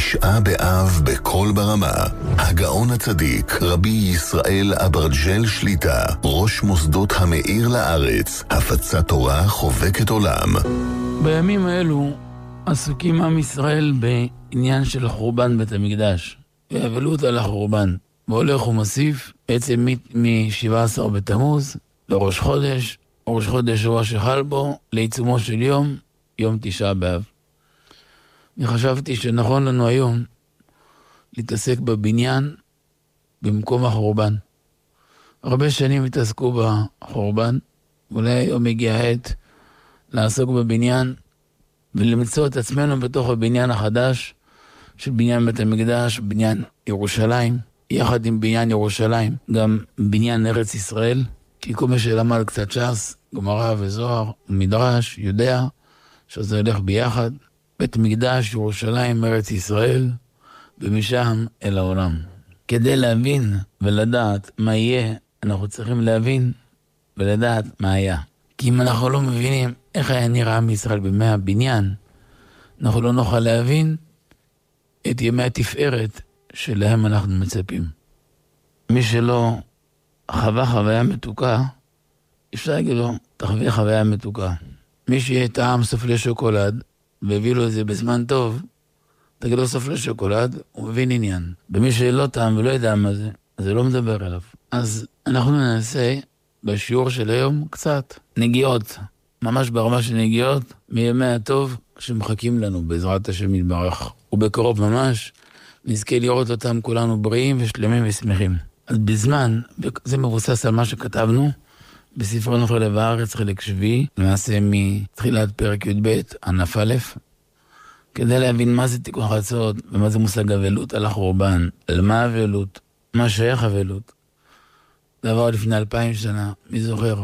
תשעה באב בכל ברמה. הגאון הצדיק רבי ישראל אברג'ל שליטה, ראש מוסדות המאיר לארץ, הפצת תורה חובקת עולם. בימים האלו עסוקים עם ישראל בעניין של חורבן בית המקדש, והאבלות על החורבן, והולך ומוסיף בעצם מ-17 בתמוז לראש חודש, ראש חודש שבוע שחל בו, לעיצומו של יום תשעה באב. אני חשבתי שנכון לנו היום להתעסק בבניין במקום החורבן. הרבה שנים התעסקו בחורבן, ואולי היום הגיע העת לעסוק בבניין ולמצוא את עצמנו בתוך הבניין החדש של בניין בית המקדש, בניין ירושלים, יחד עם בניין ירושלים, גם בניין ארץ ישראל, כי כל מי שלמד קצת ש"ס, גמרא וזוהר ומדרש, יודע שזה הולך ביחד. בית מקדש, ירושלים, ארץ ישראל, ומשם אל העולם. כדי להבין ולדעת מה יהיה, אנחנו צריכים להבין ולדעת מה היה. כי אם אנחנו לא מבינים איך היה נראה עם ישראל בימי הבניין, אנחנו לא נוכל להבין את ימי התפארת שלהם אנחנו מצפים. מי שלא חווה חוויה מתוקה, אפשר להגיד לו, תחווה חוויה מתוקה. מי שיהיה טעם סופלי שוקולד, והביא לו את זה בזמן טוב, תגיד לו סופלי שוקולד, הוא מבין עניין. במי שלא טעם ולא ידע מה זה, אז זה לא מדבר אליו. אז אנחנו ננסה בשיעור של היום קצת נגיעות, ממש ברמה של נגיעות, מימי הטוב שמחכים לנו בעזרת השם יתברך. ובקרוב ממש נזכה לראות אותם כולנו בריאים ושלמים ושמחים. אז בזמן, וזה מבוסס על מה שכתבנו, בספר נופל לב הארץ, חלק שביעי, למעשה מתחילת פרק י"ב, ענף א', כדי להבין מה זה תיקון חצות, ומה זה מושג אבלות על החורבן, על מה אבלות, מה שייך אבלות. דבר לפני 2000 שנה, מי זוכר?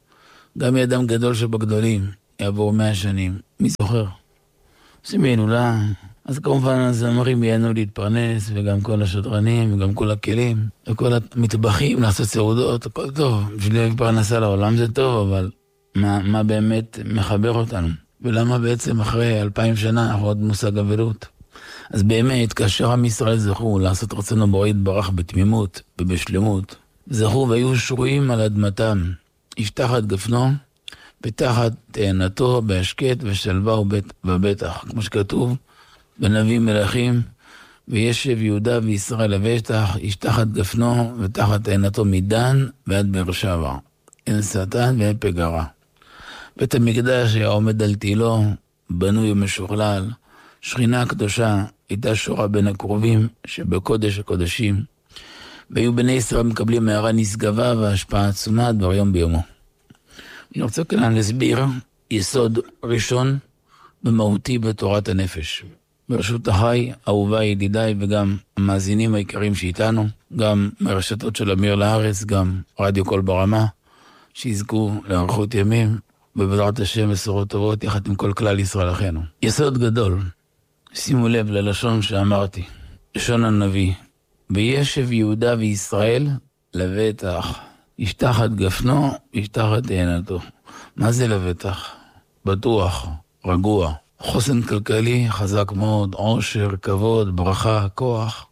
גם מאדם גדול שבגדולים, יעבור 100 שנים, מי זוכר? עושים הילולה, אז כמובן הזמרים ייהנו להתפרנס, וגם כל השדרנים, וגם כל הכלים, וכל המטבחים לעשות סעודות, הכל טוב. בשביל להביא פרנסה לעולם זה טוב, אבל מה באמת מחבר אותנו? ולמה בעצם אחרי 2000 שנה אנחנו עוד מושג אבלות? אז באמת, כאשר עם ישראל זכו לעשות רצונו בורא יתברך בתמימות ובשלמות, זכו והיו שרויים על אדמתם, יפתח את גפנו, ותחת תאנתו בהשקט ושלווה ובטח, כמו שכתוב בנביא מלכים, וישב יהודה וישראל לבטח, איש תחת גפנו ותחת תאנתו מדן ועד באר שבע. אין שטן ואין פגרה. בית המקדש היה עומד על תילו, בנוי ומשוכלל, שכינה הקדושה הייתה שורה בין הקרובים שבקודש הקודשים, והיו בני ישראל מקבלים הערה נשגבה והשפעה עצומה דבר יום ביומו. אני רוצה כאן להסביר יסוד ראשון ומהותי בתורת הנפש. ברשות החי, אהוביי, ידידיי וגם המאזינים העיקריים שאיתנו, גם מרשתות של אמיר לארץ, גם רדיו כל ברמה, שיזכו לאריכות ימים, ובעזרת השם בשורות טובות יחד עם כל כלל ישראל אחינו. יסוד גדול, שימו לב ללשון שאמרתי, לשון הנביא, וישב יהודה וישראל לבטח, יפתח את גפנו, יפתח את תאנתו. מה זה לבטח? בטוח, רגוע, חוסן כלכלי חזק מאוד, עושר, כבוד, ברכה, כוח.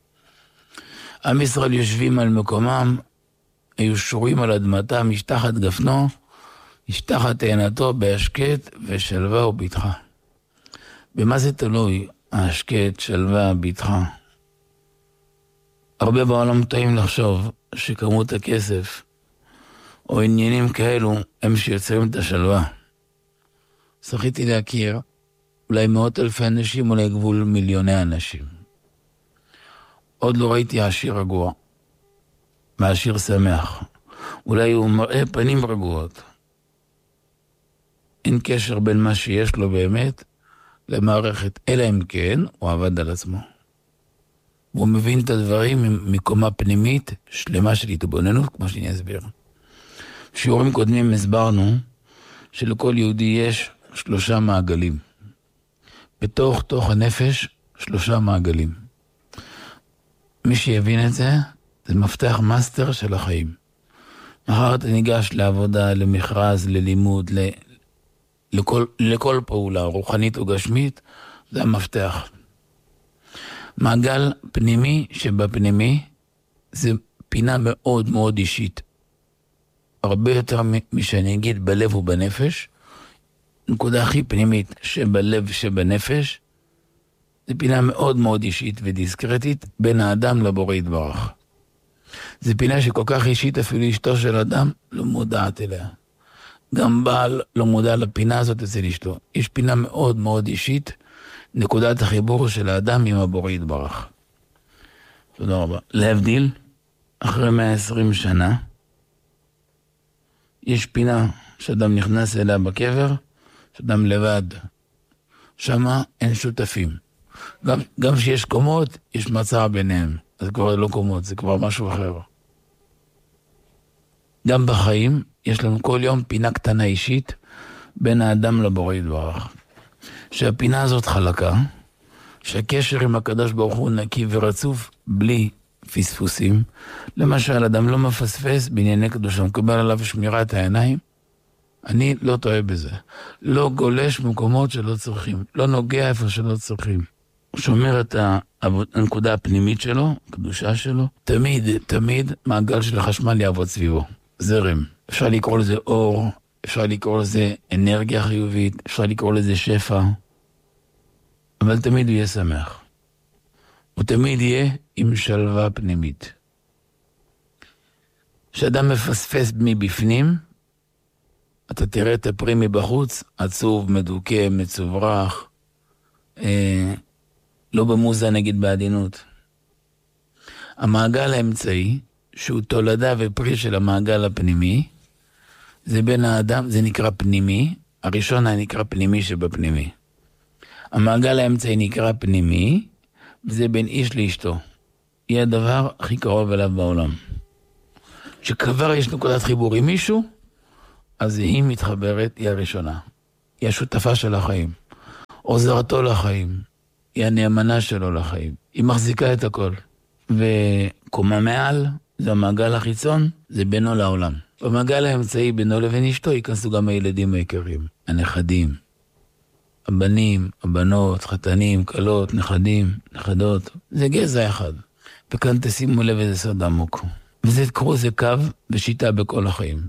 עם ישראל יושבים על מקומם, היו שורים על אדמתם, יפתח את גפנו, יפתח את תאנתו בהשקט ושלווה ובטחה. במה זה תלוי? ההשקט, שלווה, בטחה. הרבה בעולם טועים לחשוב שכמות הכסף או עניינים כאלו הם שיוצרים את השלווה. זכיתי להכיר אולי מאות אלפי אנשים, אולי גבול מיליוני אנשים. עוד לא ראיתי עשיר רגוע, ועשיר שמח. אולי הוא מראה פנים רגועות. אין קשר בין מה שיש לו באמת למערכת, אלא אם כן הוא עבד על עצמו. הוא מבין את הדברים מקומה פנימית שלמה של התבוננות, כמו שאני אסביר. בשיעורים קודמים הסברנו שלכל יהודי יש 3 מעגלים. בתוך הנפש 3 מעגלים. מי שיבין את זה, זה מפתח מאסטר של החיים. מחר אתה ניגש לעבודה, למכרז, ללימוד, לכל פעולה, רוחנית או גשמית, זה המפתח. מעגל פנימי שבפנימי זה פינה מאוד מאוד אישית. הרבה יותר משאני אגיד בלב ובנפש. נקודה הכי פנימית שבלב שבנפש, זה פינה מאוד מאוד אישית ודיסקרטית בין האדם לבורא יתברך. זה פינה שכל כך אישית אפילו אשתו של אדם לא מודעת אליה. גם בעל לא מודע לפינה הזאת אצל אשתו. יש פינה מאוד מאוד אישית, נקודת החיבור של האדם עם הבורא יתברך. תודה רבה. להבדיל, אחרי 120 שנה, יש פינה שאדם נכנס אליה בקבר, שאדם לבד. שמה אין שותפים. גם שיש קומות, יש מצע ביניהם. זה כבר לא קומות, זה כבר משהו אחר. גם בחיים, יש לנו כל יום פינה קטנה אישית, בין האדם לבורא יתברך. שהפינה הזאת חלקה, שהקשר עם הקדוש ברוך הוא נקי ורצוף, בלי פספוסים. למשל, אדם לא מפספס בענייני קדושה, מקבל עליו שמירת העיניים, אני לא טועה בזה. לא גולש במקומות שלא צריכים, לא נוגע איפה שלא צריכים. הוא שומר את הנקודה הפנימית שלו, הקדושה שלו, תמיד מעגל של החשמל יעבוד סביבו. זרם. אפשר לקרוא לזה אור, אפשר לקרוא לזה אנרגיה חיובית, אפשר לקרוא לזה שפע, אבל תמיד הוא יהיה שמח. הוא תמיד יהיה עם שלווה פנימית. כשאדם מפספס מבפנים, אתה תראה את הפרי מבחוץ, עצוב, מדוכא, מצוברח, לא במוזה נגיד בעדינות. המעגל האמצעי, שהוא תולדה ופרי של המעגל הפנימי, זה בין האדם, זה נקרא פנימי, הראשון נקרא פנימי שבפנימי. המעגל האמצעי נקרא פנימי, וזה בין איש לאשתו. היא הדבר הכי קרוב אליו בעולם. כשכבר יש נקודת חיבור עם מישהו, אז היא מתחברת, היא הראשונה. היא השותפה של החיים. עוזרתו לחיים. היא הנאמנה שלו לחיים. היא מחזיקה את הכל. וקומה מעל, זה המעגל החיצון, זה בינו לעולם. במעגל האמצעי בינו לבין אשתו ייכנסו גם הילדים העיקריים, הנכדים, הבנים, הבנות, חתנים, קלות, נכדים, נכדות. זה גזע אחד. וכאן תשימו לב איזה סוד עמוק. וזה קראו זה קו ושיטה בכל החיים.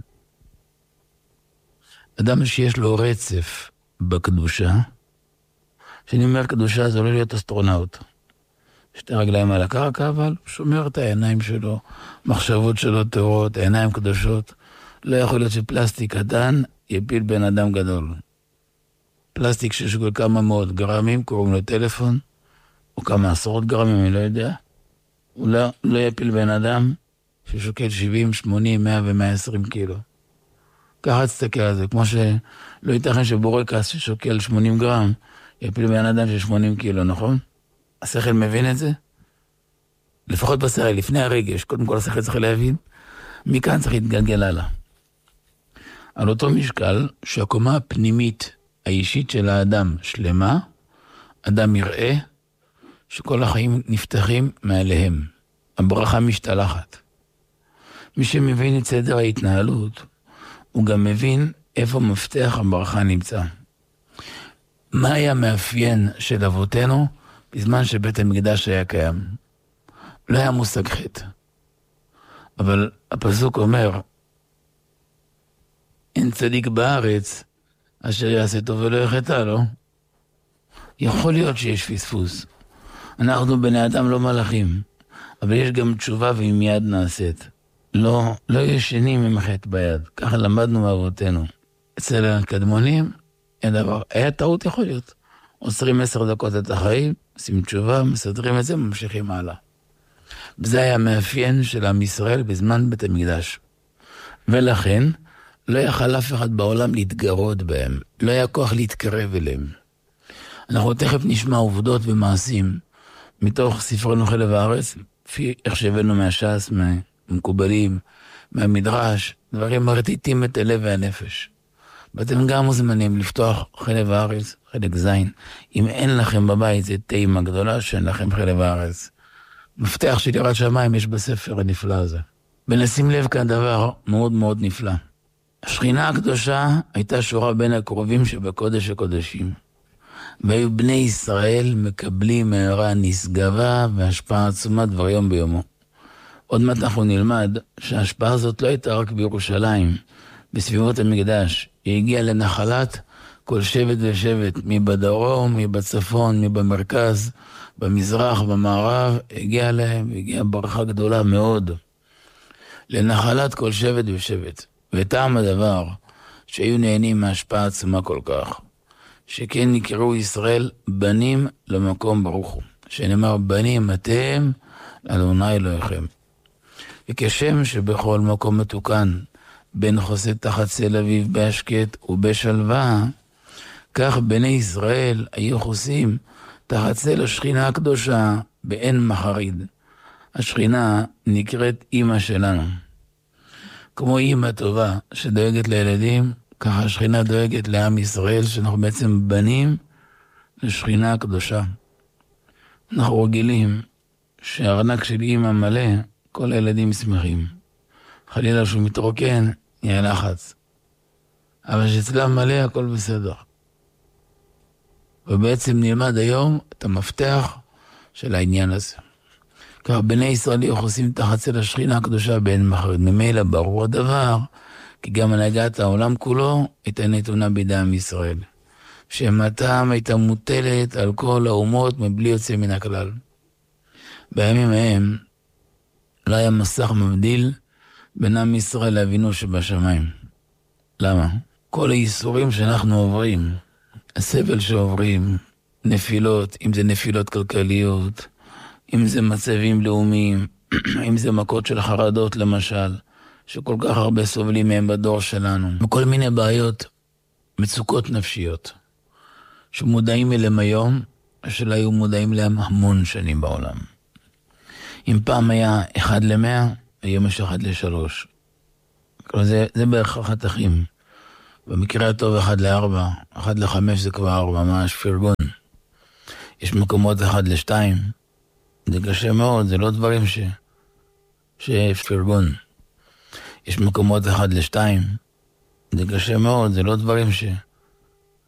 אדם שיש לו רצף בקדושה, שאני אומר קדושה זה לא להיות אסטרונאוט. שתי רגליים על הקרקע, אבל שומר את העיניים שלו, מחשבות שלו טהורות, עיניים קדושות. לא יכול להיות שפלסטיק קטן יפיל בן אדם גדול. פלסטיק ששוקל כמה מאות גרמים, קוראים לו טלפון, או כמה עשרות גרמים, אני לא יודע. הוא לא יפיל בן אדם ששוקל 70, 80, 100 ו-120 קילו. ככה תסתכל על זה, כמו שלא ייתכן שבורקס ששוקל 80 גרם, יפיל בן אדם של 80 קילו, נכון? השכל מבין את זה? לפחות בשכל, לפני הרגש, קודם כל השכל צריך להבין, מכאן צריך להתגלגל הלאה. על אותו משקל, שהקומה הפנימית האישית של האדם שלמה, אדם יראה שכל החיים נפתחים מעליהם. הברכה משתלחת. מי שמבין את סדר ההתנהלות, הוא גם מבין איפה מפתח הברכה נמצא. מה היה מאפיין של אבותינו בזמן שבית המקדש היה קיים? לא היה מושג חטא. אבל הפסוק אומר, אין צדיק בארץ אשר יעשה טוב ולא יחטא, לא? יכול להיות שיש פספוס. אנחנו בני אדם לא מלאכים, אבל יש גם תשובה והיא מיד נעשית. לא ישנים עם חטא ביד, ככה למדנו מאבותינו. אצל הקדמונים אין דבר, היה טעות יכול להיות. עוצרים 10 דקות את החיים, עושים תשובה, מסדרים את זה, ממשיכים הלאה. וזה היה מאפיין של עם ישראל בזמן בית המקדש. ולכן, לא יכל אף אחד בעולם להתגרות בהם, לא היה כוח להתקרב אליהם. אנחנו תכף נשמע עובדות ומעשים מתוך ספרנו חלב הארץ, לפי איך שהבאנו מהש"ס, מהמקובלים, מהמדרש, דברים מרטיטים את הלב והנפש. ואתם גם מוזמנים לפתוח חלב הארץ, חלק זין. אם אין לכם בבית, זה טעימה גדולה שאין לכם חלב הארץ. מפתח של יראת שמיים יש בספר הנפלא הזה. ונשים לב כאן דבר מאוד מאוד נפלא. השכינה הקדושה הייתה שורה בין הקרובים שבקודש הקודשים. והיו בני ישראל מקבלים מהרה נשגבה והשפעה עצומה דבר יום ביומו. עוד מעט אנחנו נלמד שההשפעה הזאת לא הייתה רק בירושלים, בסביבות המקדש. היא הגיעה לנחלת כל שבט ושבט, מבדרום, מבצפון, מבמרכז, במזרח, במערב, הגיעה להם, הגיעה ברכה גדולה מאוד. לנחלת כל שבט ושבט. וטעם הדבר שהיו נהנים מהשפעה עצומה כל כך, שכן נקראו ישראל בנים למקום ברוך הוא. שנאמר בנים אתם לאדוני אלוהיכם. וכשם שבכל מקום מתוקן, בין חוסה תחת צל אביב בהשקט ובשלווה, כך בני ישראל היו חוסים תחת צל השכינה הקדושה באין מחריד. השכינה נקראת אמא שלנו. כמו אמא טובה שדואגת לילדים, ככה השכינה דואגת לעם ישראל, שאנחנו בעצם בנים לשכינה הקדושה. אנחנו רגילים שהארנק של אמא מלא, כל הילדים שמחים. חלילה שהוא מתרוקן, יהיה לחץ. אבל שאצלם מלא, הכל בסדר. ובעצם נלמד היום את המפתח של העניין הזה. כך בני ישראל יחוסים תחת צל השכינה הקדושה באין מחריד. ממילא ברור הדבר, כי גם הנהגת העולם כולו הייתה נתונה בידי עם ישראל. שמתם הייתה מוטלת על כל האומות מבלי יוצא מן הכלל. בימים ההם לא היה מסך מבדיל בין עם ישראל לאבינו שבשמיים. למה? כל האיסורים שאנחנו עוברים, הסבל שעוברים, נפילות, אם זה נפילות כלכליות, אם זה מצבים לאומיים, אם זה מכות של חרדות למשל, שכל כך הרבה סובלים מהם בדור שלנו, וכל מיני בעיות, מצוקות נפשיות, שמודעים אליהם היום, שלא היו מודעים להם המון שנים בעולם. אם פעם היה 1-100, היום יש 1-3. זה בערך החתכים. במקרה הטוב 1-4, 1-5 זה כבר ממש פרגון. יש מקומות 1-2, זה קשה מאוד, זה לא דברים שפרגון. יש מקומות 1-2, זה קשה מאוד, זה לא דברים